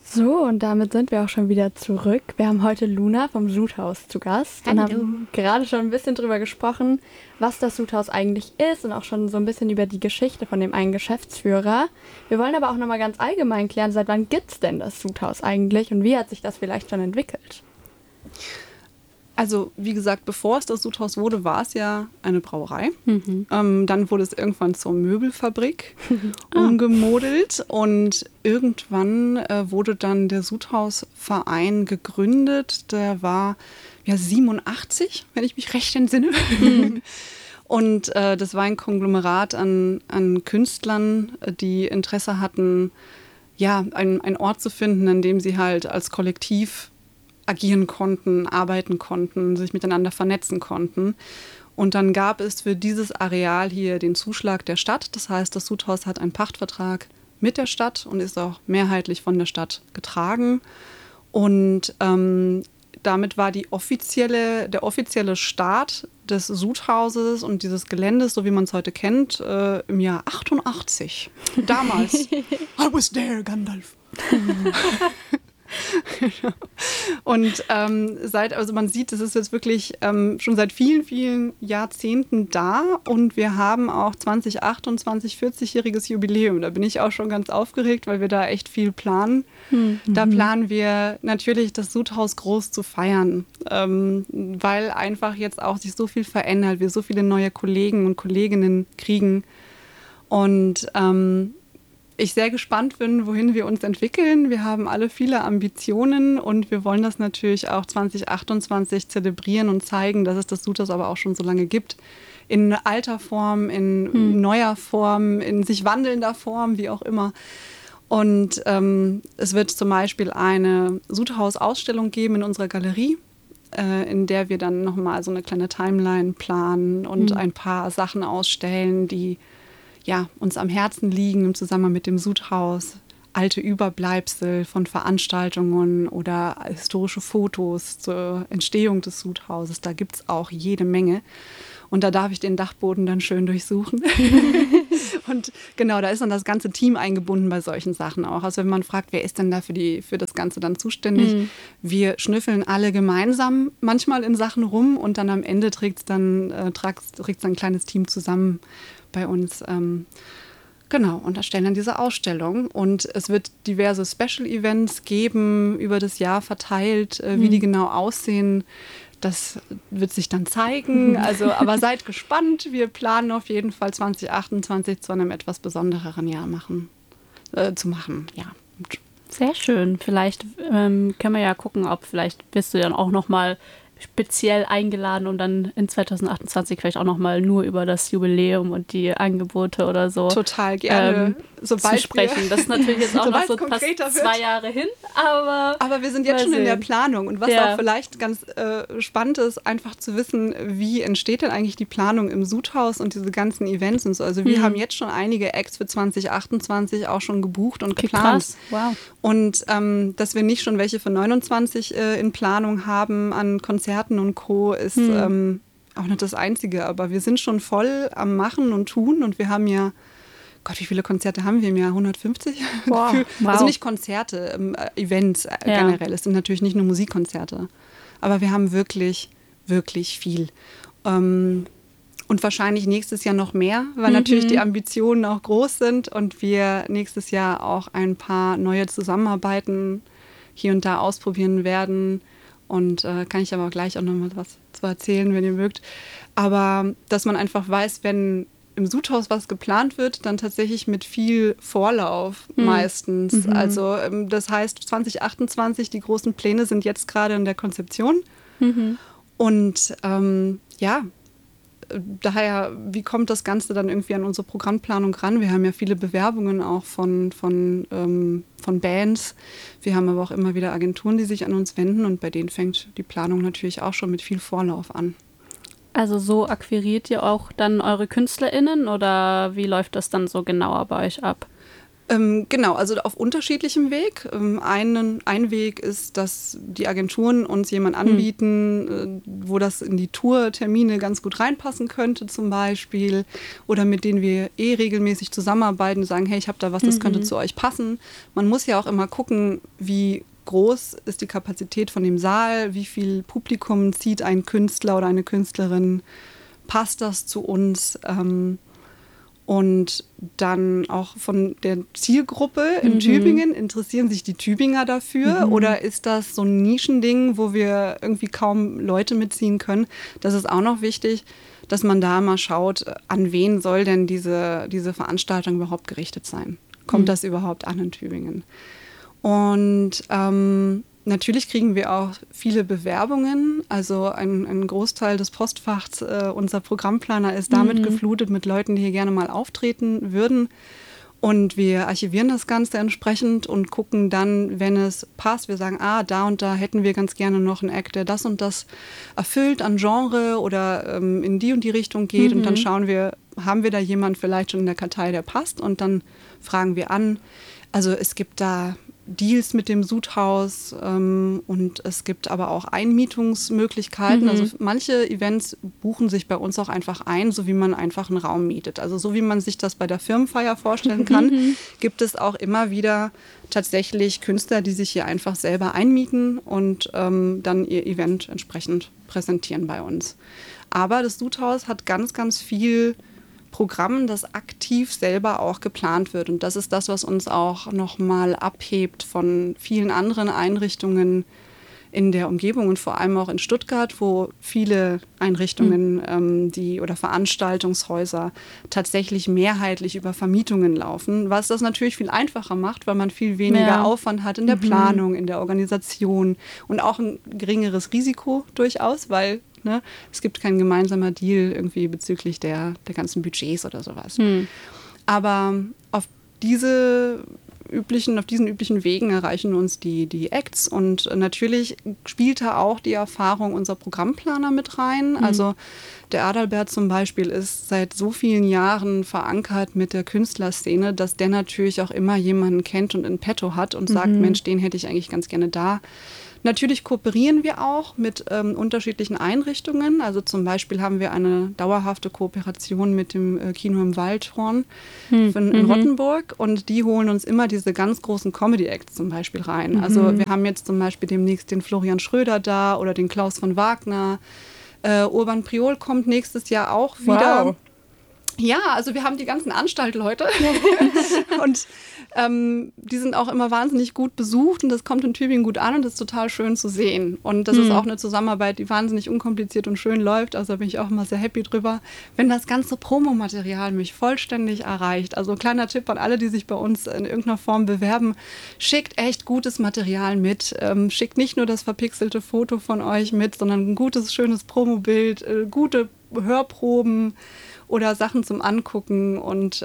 So, und damit sind wir auch schon wieder zurück. Wir haben heute Luna vom Sudhaus zu Gast und haben gerade schon ein bisschen drüber gesprochen, was das Sudhaus eigentlich ist und auch schon so ein bisschen über die Geschichte von dem einen Geschäftsführer. Wir wollen aber auch nochmal ganz allgemein klären, seit wann gibt es denn das Sudhaus eigentlich und wie hat sich das vielleicht schon entwickelt? Also, wie gesagt, bevor es das Sudhaus wurde, war es ja eine Brauerei. Dann wurde es irgendwann zur Möbelfabrik umgemodelt und irgendwann wurde dann der Sudhausverein gegründet. Der war ja 87, wenn ich mich recht entsinne. Und das war ein Konglomerat an Künstlern, die Interesse hatten, ja, einen Ort zu finden, an dem sie halt als Kollektiv agieren konnten, arbeiten konnten, sich miteinander vernetzen konnten. Und dann gab es für dieses Areal hier den Zuschlag der Stadt. Das heißt, das Sudhaus hat einen Pachtvertrag mit der Stadt und ist auch mehrheitlich von der Stadt getragen. Und damit war der offizielle Start des Sudhauses und dieses Geländes, so wie man es heute kennt, im Jahr 88. Damals. I was there, Gandalf. Und also man sieht, es ist jetzt wirklich schon seit vielen, vielen Jahrzehnten da und wir haben auch 2028 40-jähriges Jubiläum. Da bin ich auch schon ganz aufgeregt, weil wir da echt viel planen. Da planen wir natürlich, das Sudhaus groß zu feiern, weil einfach jetzt auch sich so viel verändert, wir so viele neue Kollegen und Kolleginnen kriegen und ich sehr gespannt bin, wohin wir uns entwickeln. Wir haben alle viele Ambitionen und wir wollen das natürlich auch 2028 zelebrieren und zeigen, dass es das Sudhaus aber auch schon so lange gibt. In alter Form, in neuer Form, in sich wandelnder Form, wie auch immer. Und es wird zum Beispiel eine Sudhaus-Ausstellung geben in unserer Galerie, in der wir dann nochmal so eine kleine Timeline planen und ein paar Sachen ausstellen, die uns am Herzen liegen im Zusammenhang mit dem Sudhaus. Alte Überbleibsel von Veranstaltungen oder historische Fotos zur Entstehung des Sudhauses. Da gibt es auch jede Menge. Und da darf ich den Dachboden dann schön durchsuchen. Und genau, da ist dann das ganze Team eingebunden bei solchen Sachen auch. Also wenn man fragt, wer ist denn da für das Ganze dann zuständig? Wir schnüffeln alle gemeinsam manchmal in Sachen rum und dann am Ende trägt dann ein kleines Team zusammen bei uns. Genau, und erstellen dann diese Ausstellung. Und es wird diverse Special-Events geben, über das Jahr verteilt. Wie die genau aussehen, das wird sich dann zeigen. Also, aber seid gespannt. Wir planen auf jeden Fall 2028 zu einem etwas besondereren Jahr zu machen. Ja. Sehr schön. Vielleicht können wir ja gucken, ob vielleicht bist du dann auch noch mal speziell eingeladen, um dann in 2028 vielleicht auch nochmal nur über das Jubiläum und die Angebote oder so total gerne zu sprechen. Das ist natürlich jetzt auch noch so fast 2 Jahre hin, aber wir sind jetzt schon in der Planung und was auch vielleicht ganz spannend ist, einfach zu wissen, wie entsteht denn eigentlich die Planung im Sudhaus und diese ganzen Events und so. Also wir haben jetzt schon einige Acts für 2028 auch schon gebucht und geplant. Krass. Wow. Und dass wir nicht schon welche für 29 in Planung haben an Konzerten und Co. ist auch nicht das Einzige, aber wir sind schon voll am Machen und Tun und wir haben ja, Gott, wie viele Konzerte haben wir im Jahr? 150? Wow. Also nicht Konzerte, Events generell. Es sind natürlich nicht nur Musikkonzerte, aber wir haben wirklich, wirklich viel. Und wahrscheinlich nächstes Jahr noch mehr, weil natürlich die Ambitionen auch groß sind und wir nächstes Jahr auch ein paar neue Zusammenarbeiten hier und da ausprobieren werden. Und kann ich aber auch gleich auch noch mal was zu erzählen, wenn ihr mögt. Aber dass man einfach weiß, wenn im Sudhaus was geplant wird, dann tatsächlich mit viel Vorlauf meistens. Also das heißt 2028, die großen Pläne sind jetzt gerade in der Konzeption. Und daher, wie kommt das Ganze dann irgendwie an unsere Programmplanung ran? Wir haben ja viele Bewerbungen auch von Bands. Wir haben aber auch immer wieder Agenturen, die sich an uns wenden und bei denen fängt die Planung natürlich auch schon mit viel Vorlauf an. Also so akquiriert ihr auch dann eure KünstlerInnen oder wie läuft das dann so genauer bei euch ab? Genau, also auf unterschiedlichem Weg. Ein Weg ist, dass die Agenturen uns jemand anbieten, wo das in die Tourtermine ganz gut reinpassen könnte zum Beispiel, oder mit denen wir regelmäßig zusammenarbeiten und sagen, hey, ich habe da was, das könnte zu euch passen. Man muss ja auch immer gucken, wie groß ist die Kapazität von dem Saal, wie viel Publikum zieht ein Künstler oder eine Künstlerin, passt das zu uns? Und dann auch von der Zielgruppe in Tübingen, interessieren sich die Tübinger dafür oder ist das so ein Nischending, wo wir irgendwie kaum Leute mitziehen können? Das ist auch noch wichtig, dass man da mal schaut, an wen soll denn diese Veranstaltung überhaupt gerichtet sein? Kommt das überhaupt an in Tübingen? Und natürlich kriegen wir auch viele Bewerbungen. Also ein Großteil des Postfachs, unser Programmplaner ist damit geflutet mit Leuten, die hier gerne mal auftreten würden. Und wir archivieren das Ganze entsprechend und gucken dann, wenn es passt, wir sagen, da und da hätten wir ganz gerne noch einen Act, der das und das erfüllt an Genre oder in die und die Richtung geht. Und dann schauen wir, haben wir da jemanden vielleicht schon in der Kartei, der passt? Und dann fragen wir an. Also es gibt da Deals mit dem Sudhaus und es gibt aber auch Einmietungsmöglichkeiten. Also manche Events buchen sich bei uns auch einfach ein, so wie man einfach einen Raum mietet. Also so wie man sich das bei der Firmenfeier vorstellen kann, gibt es auch immer wieder tatsächlich Künstler, die sich hier einfach selber einmieten und dann ihr Event entsprechend präsentieren bei uns. Aber das Sudhaus hat ganz, ganz viel Programm, das aktiv selber auch geplant wird. Und das ist das, was uns auch nochmal abhebt von vielen anderen Einrichtungen in der Umgebung und vor allem auch in Stuttgart, wo viele Einrichtungen oder Veranstaltungshäuser tatsächlich mehrheitlich über Vermietungen laufen, was das natürlich viel einfacher macht, weil man viel weniger Aufwand hat in der Planung, in der Organisation und auch ein geringeres Risiko durchaus, weil es gibt kein gemeinsamer Deal irgendwie bezüglich der ganzen Budgets oder sowas. Aber auf diesen üblichen Wegen erreichen uns die Acts und natürlich spielt da auch die Erfahrung unserer Programmplaner mit rein. Also der Adalbert zum Beispiel ist seit so vielen Jahren verankert mit der Künstlerszene, dass der natürlich auch immer jemanden kennt und in petto hat und sagt, Mensch, den hätte ich eigentlich ganz gerne da. Natürlich kooperieren wir auch mit unterschiedlichen Einrichtungen. Also zum Beispiel haben wir eine dauerhafte Kooperation mit dem Kino im Waldhorn in Rottenburg und die holen uns immer diese ganz großen Comedy-Acts zum Beispiel rein. Also wir haben jetzt zum Beispiel demnächst den Florian Schröder da oder den Klaus von Wagner. Urban Priol kommt nächstes Jahr auch wieder. Wow. Ja, also wir haben die ganzen Anstaltleute und die sind auch immer wahnsinnig gut besucht und das kommt in Tübingen gut an und das ist total schön zu sehen. Und das ist auch eine Zusammenarbeit, die wahnsinnig unkompliziert und schön läuft. Also da bin ich auch immer sehr happy drüber, wenn das ganze Promomaterial mich vollständig erreicht. Also kleiner Tipp an alle, die sich bei uns in irgendeiner Form bewerben, schickt echt gutes Material mit. Schickt nicht nur das verpixelte Foto von euch mit, sondern ein gutes, schönes Promobild, gute Hörproben oder Sachen zum Angucken und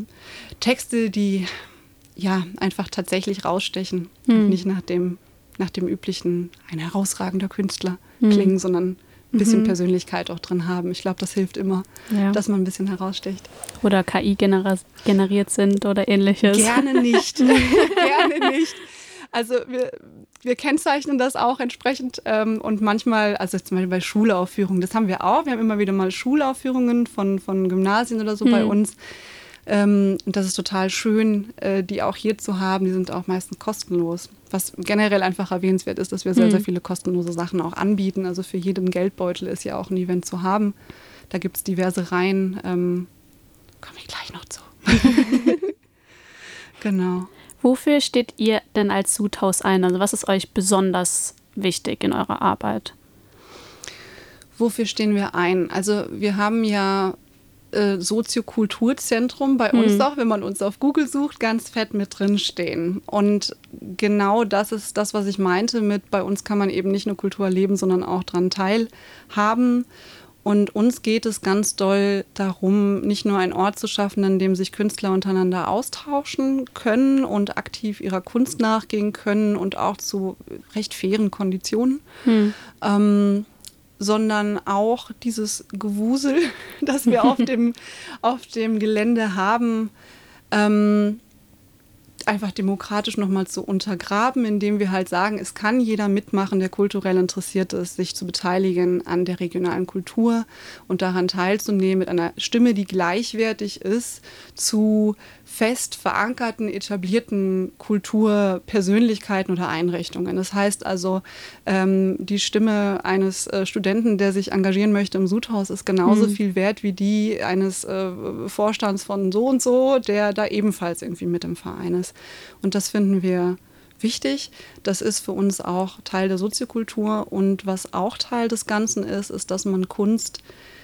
Texte, die einfach tatsächlich rausstechen und nicht nach dem üblichen, ein herausragender Künstler klingen, sondern ein bisschen Persönlichkeit auch drin haben. Ich glaube, das hilft immer, dass man ein bisschen heraussticht. Oder KI generiert sind oder ähnliches. Gerne nicht. Gerne nicht. Also wir kennzeichnen das auch entsprechend und manchmal, also zum Beispiel bei Schulaufführungen, das haben wir auch. Wir haben immer wieder mal Schulaufführungen von Gymnasien oder so bei uns. Und das ist total schön, die auch hier zu haben. Die sind auch meistens kostenlos. Was generell einfach erwähnenswert ist, dass wir sehr, sehr viele kostenlose Sachen auch anbieten. Also für jeden Geldbeutel ist ja auch ein Event zu haben. Da gibt es diverse Reihen. Komme ich gleich noch zu. Genau. Wofür steht ihr denn als Sudhaus ein? Also was ist euch besonders wichtig in eurer Arbeit? Wofür stehen wir ein? Also wir haben ja Soziokulturzentrum bei uns auch, wenn man uns auf Google sucht, ganz fett mit drin stehen. Und genau das ist das, was ich meinte mit, bei uns kann man eben nicht nur Kultur erleben, sondern auch daran teilhaben. Und uns geht es ganz doll darum, nicht nur einen Ort zu schaffen, in dem sich Künstler untereinander austauschen können und aktiv ihrer Kunst nachgehen können und auch zu recht fairen Konditionen, sondern auch dieses Gewusel, das wir auf dem Gelände haben, einfach demokratisch nochmal zu untergraben, indem wir halt sagen, es kann jeder mitmachen, der kulturell interessiert ist, sich zu beteiligen an der regionalen Kultur und daran teilzunehmen mit einer Stimme, die gleichwertig ist zu fest verankerten, etablierten Kulturpersönlichkeiten oder Einrichtungen. Das heißt also, die Stimme eines Studenten, der sich engagieren möchte im Sudhaus, ist genauso viel wert wie die eines Vorstands von so und so, der da ebenfalls irgendwie mit im Verein ist. Und das finden wir wichtig. Das ist für uns auch Teil der Soziokultur. Und was auch Teil des Ganzen ist, ist, dass man Kunst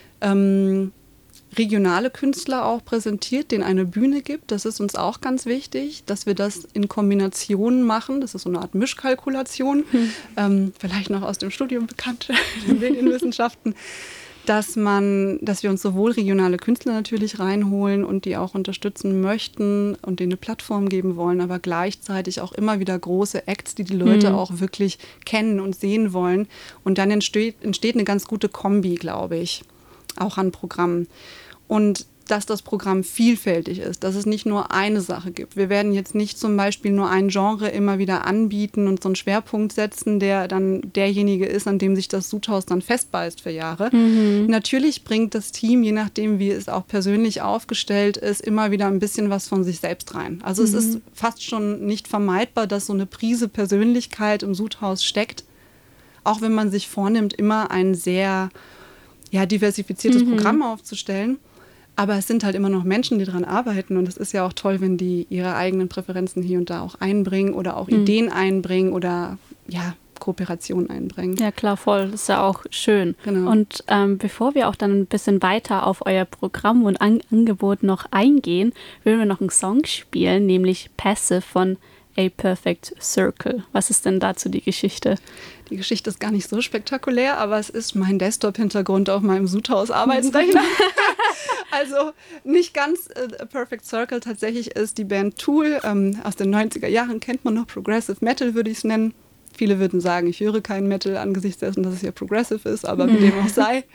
regionale Künstler auch präsentiert, denen eine Bühne gibt. Das ist uns auch ganz wichtig, dass wir das in Kombination machen. Das ist so eine Art Mischkalkulation, vielleicht noch aus dem Studium bekannt, in den Medienwissenschaften, dass wir uns sowohl regionale Künstler natürlich reinholen und die auch unterstützen möchten und denen eine Plattform geben wollen, aber gleichzeitig auch immer wieder große Acts, die Leute auch wirklich kennen und sehen wollen. Und dann entsteht eine ganz gute Kombi, glaube ich, auch an Programmen. Und dass das Programm vielfältig ist, dass es nicht nur eine Sache gibt. Wir werden jetzt nicht zum Beispiel nur ein Genre immer wieder anbieten und so einen Schwerpunkt setzen, der dann derjenige ist, an dem sich das Sudhaus dann festbeißt für Jahre. Natürlich bringt das Team, je nachdem wie es auch persönlich aufgestellt ist, immer wieder ein bisschen was von sich selbst rein. Also es ist fast schon nicht vermeidbar, dass so eine Prise Persönlichkeit im Sudhaus steckt, auch wenn man sich vornimmt, immer ein sehr diversifiziertes Programm aufzustellen. Aber es sind halt immer noch Menschen, die daran arbeiten. Und es ist ja auch toll, wenn die ihre eigenen Präferenzen hier und da auch einbringen oder auch Ideen einbringen oder Kooperation einbringen. Ja, klar, voll. Das ist ja auch schön. Genau. Und bevor wir auch dann ein bisschen weiter auf euer Programm und Angebot noch eingehen, würden wir noch einen Song spielen, nämlich Passive von A Perfect Circle. Was ist denn dazu die Geschichte? Die Geschichte ist gar nicht so spektakulär, aber es ist mein Desktop-Hintergrund auf meinem Sudhaus-Arbeitsrechner. Also nicht ganz A Perfect Circle. Tatsächlich ist die Band Tool aus den 90er Jahren, kennt man noch, Progressive Metal würde ich es nennen. Viele würden sagen, ich höre keinen Metal angesichts dessen, dass es ja Progressive ist, aber wie dem auch sei.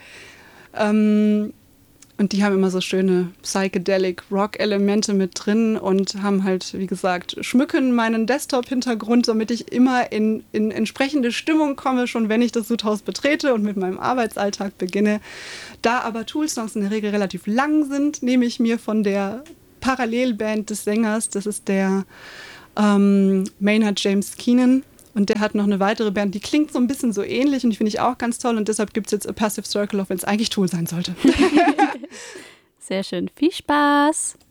Und die haben immer so schöne psychedelic Rock-Elemente mit drin und haben halt, wie gesagt, schmücken meinen Desktop-Hintergrund, damit ich immer in entsprechende Stimmung komme, schon wenn ich das Sudhaus betrete und mit meinem Arbeitsalltag beginne. Da aber Tool-Songs in der Regel relativ lang sind, nehme ich mir von der Parallelband des Sängers, das ist der Maynard James Keenan. Und der hat noch eine weitere Band, die klingt so ein bisschen so ähnlich und die finde ich auch ganz toll. Und deshalb gibt es jetzt A Passive Circle, auch wenn es eigentlich Tool sein sollte. Sehr schön. Viel Spaß!